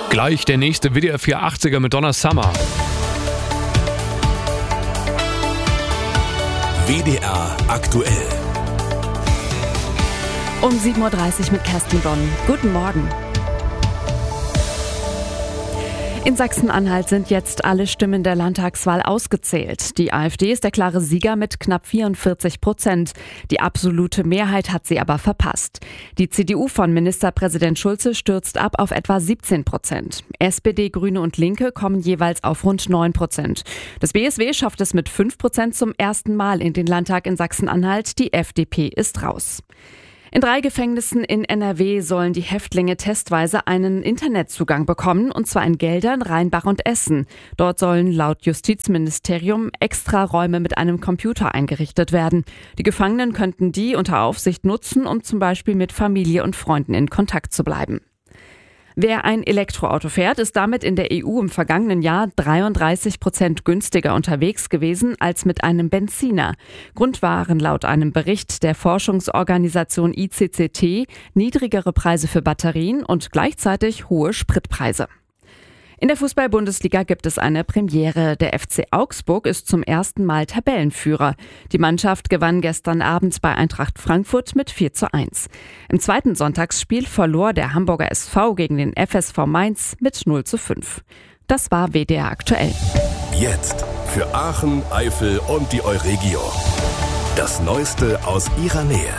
Gleich der nächste WDR 480er mit Donna Summer. WDR aktuell. Um 7.30 Uhr mit Kerstin Bonn. Guten Morgen. In Sachsen-Anhalt sind jetzt alle Stimmen der Landtagswahl ausgezählt. Die AfD ist der klare Sieger mit knapp 44%. Die absolute Mehrheit hat sie aber verpasst. Die CDU von Ministerpräsident Schulze stürzt ab auf etwa 17%. SPD, Grüne und Linke kommen jeweils auf rund 9%. Das BSW schafft es mit 5% zum ersten Mal in den Landtag in Sachsen-Anhalt. Die FDP ist raus. In 3 Gefängnissen in NRW sollen die Häftlinge testweise einen Internetzugang bekommen, und zwar in Geldern, Rheinbach und Essen. Dort sollen laut Justizministerium extra Räume mit einem Computer eingerichtet werden. Die Gefangenen könnten die unter Aufsicht nutzen, um zum Beispiel mit Familie und Freunden in Kontakt zu bleiben. Wer ein Elektroauto fährt, ist damit in der EU im vergangenen Jahr 33% günstiger unterwegs gewesen als mit einem Benziner. Grund waren laut einem Bericht der Forschungsorganisation ICCT niedrigere Preise für Batterien und gleichzeitig hohe Spritpreise. In der Fußball-Bundesliga gibt es eine Premiere. Der FC Augsburg ist zum ersten Mal Tabellenführer. Die Mannschaft gewann gestern Abend bei Eintracht Frankfurt mit 4:1. Im zweiten Sonntagsspiel verlor der Hamburger SV gegen den FSV Mainz mit 0:5. Das war WDR aktuell. Jetzt für Aachen, Eifel und die Euregio. Das Neueste aus ihrer Nähe.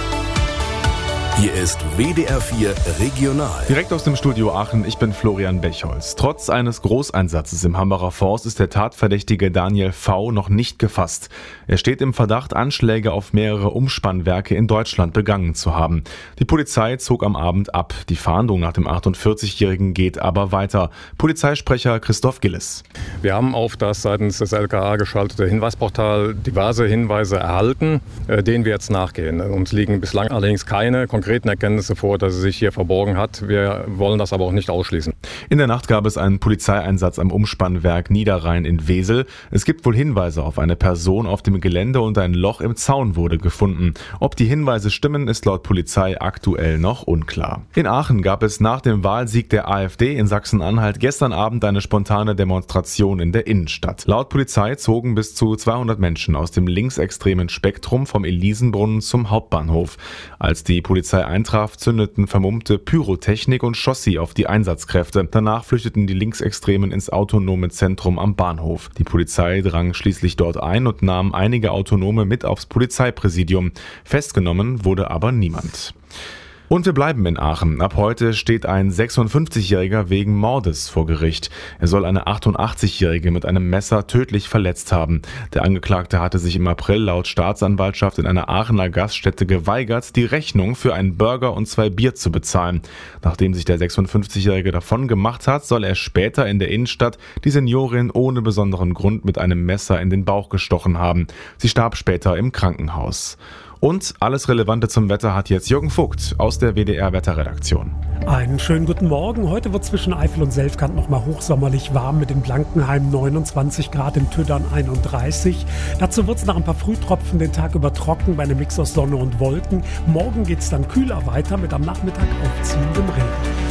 Hier ist WDR 4 Regional. Direkt aus dem Studio Aachen, ich bin Florian Bechholz. Trotz eines Großeinsatzes im Hambacher Forst ist der Tatverdächtige Daniel V. noch nicht gefasst. Er steht im Verdacht, Anschläge auf mehrere Umspannwerke in Deutschland begangen zu haben. Die Polizei zog am Abend ab. Die Fahndung nach dem 48-Jährigen geht aber weiter. Polizeisprecher Christoph Gillis. Wir haben auf das seitens des LKA geschaltete Hinweisportal diverse Hinweise erhalten, denen wir jetzt nachgehen. Uns liegen bislang allerdings keine konkreten Erkenntnisse vor, dass sie sich hier verborgen hat. Wir wollen das aber auch nicht ausschließen. In der Nacht gab es einen Polizeieinsatz am Umspannwerk Niederrhein in Wesel. Es gibt wohl Hinweise auf eine Person auf dem Gelände und ein Loch im Zaun wurde gefunden. Ob die Hinweise stimmen, ist laut Polizei aktuell noch unklar. In Aachen gab es nach dem Wahlsieg der AfD in Sachsen-Anhalt gestern Abend eine spontane Demonstration in der Innenstadt. Laut Polizei zogen bis zu 200 Menschen aus dem linksextremen Spektrum vom Elisenbrunnen zum Hauptbahnhof. Als die Polizei eintraf, zündeten Vermummte Pyrotechnik und schoss sie auf die Einsatzkräfte. Danach flüchteten die Linksextremen ins autonome Zentrum am Bahnhof. Die Polizei drang schließlich dort ein und nahm einige Autonome mit aufs Polizeipräsidium. Festgenommen wurde aber niemand. Und wir bleiben in Aachen. Ab heute steht ein 56-Jähriger wegen Mordes vor Gericht. Er soll eine 88-Jährige mit einem Messer tödlich verletzt haben. Der Angeklagte hatte sich im April laut Staatsanwaltschaft in einer Aachener Gaststätte geweigert, die Rechnung für einen Burger und 2 Bier zu bezahlen. Nachdem sich der 56-Jährige davon gemacht hat, soll er später in der Innenstadt die Seniorin ohne besonderen Grund mit einem Messer in den Bauch gestochen haben. Sie starb später im Krankenhaus. Und alles Relevante zum Wetter hat jetzt Jürgen Vogt aus der WDR-Wetterredaktion. Einen schönen guten Morgen. Heute wird zwischen Eifel und Selfkant noch mal hochsommerlich warm mit in Blankenheim 29 Grad, in Tüdern 31. Dazu wird es nach ein paar Frühtropfen den Tag über trocken bei einem Mix aus Sonne und Wolken. Morgen geht es dann kühler weiter mit am Nachmittag aufziehendem Regen.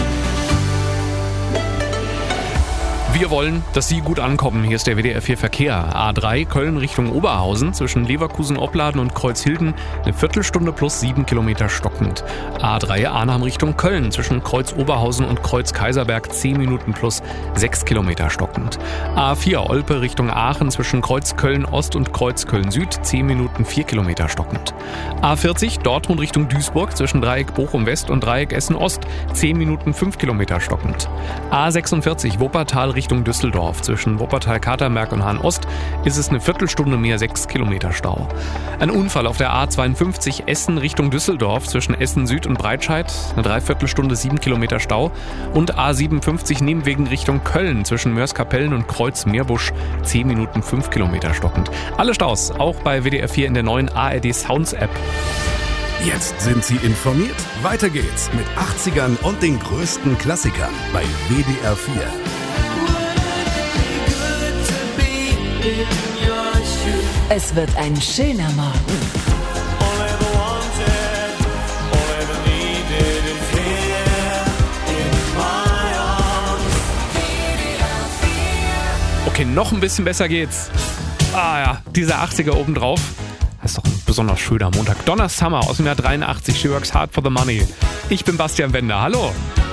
Wir wollen, dass Sie gut ankommen. Hier ist der WDR 4 Verkehr. A3 Köln Richtung Oberhausen zwischen Leverkusen, Opladen und Kreuzhilden eine Viertelstunde plus 7 Kilometer stockend. A3 Arnhem Richtung Köln zwischen Kreuz Oberhausen und Kreuz Kaiserberg 10 Minuten plus 6 Kilometer stockend. A4 Olpe Richtung Aachen zwischen Kreuz Köln Ost und Kreuz Köln Süd 10 Minuten 4 Kilometer stockend. A40 Dortmund Richtung Duisburg zwischen Dreieck Bochum West und Dreieck Essen Ost 10 Minuten 5 Kilometer stockend. A46 Wuppertal Richtung Düsseldorf. Zwischen Wuppertal-Katerberg und Hahn-Ost ist es eine Viertelstunde mehr 6 Kilometer Stau. Ein Unfall auf der A52 Essen Richtung Düsseldorf zwischen Essen Süd und Breitscheid, eine Dreiviertelstunde 7 Kilometer Stau. Und A57 Nebenwegen Richtung Köln zwischen Mörs-Kapellen und Kreuz-Meerbusch 10 Minuten 5 Kilometer stockend. Alle Staus auch bei WDR 4 in der neuen ARD Sounds App. Jetzt sind Sie informiert. Weiter geht's mit 80ern und den größten Klassikern bei WDR 4. Es wird ein schöner Morgen. Okay, noch ein bisschen besser geht's. Ah ja, dieser 80er obendrauf. Das ist doch ein besonders schöner Montag. Donna Summer aus dem Jahr 83. She works hard for the money. Ich bin Bastian Wender. Hallo.